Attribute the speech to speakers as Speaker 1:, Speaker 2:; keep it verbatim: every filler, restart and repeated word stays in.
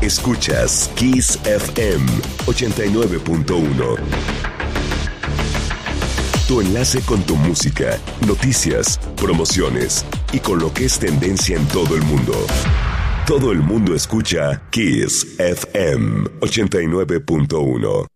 Speaker 1: Escuchas Kiss F M ochenta y nueve punto uno. Tu enlace con tu música, noticias, promociones y con lo que es tendencia en todo el mundo. Todo el mundo escucha Kiss F M ochenta y nueve punto uno.